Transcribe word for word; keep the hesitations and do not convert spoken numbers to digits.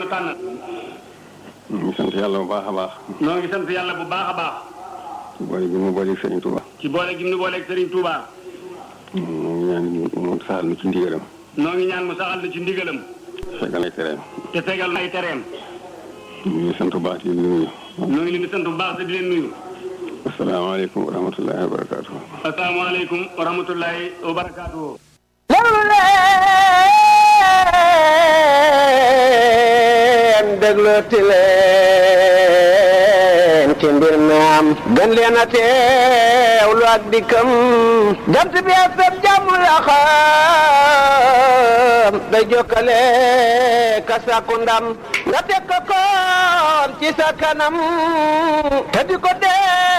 tànn. ñu ngi sant yàlla bu baax a baax. noo ngi sant yàlla bu baax a baax. ci boole gi mu booleeg Serigne Touba. ci boole gi mu booleeg Serigne Touba. noo ngi ñaan mu saxal nu ci ndigalam. noo ngi ñaan mu saxal nu ci ndigalam. fegal ay tereem. te fegal ay tereem. ñu ngi sant bu baax di nuyu. noo ngi leen di sant bu baax te di leen nuyu. asalaamaaleykum wa rahmatullahi wa barakaatu. asalaamaaleykum wa rahmatullahi wa barakaatu. déglu leen déglooti leen ci mbir mi am gën leen a teewlu ak dikkam jant bi ak seen jàmm la xam day jokkale ka sàkku ndam nga teg ko koon ci sa kanam te di ko dee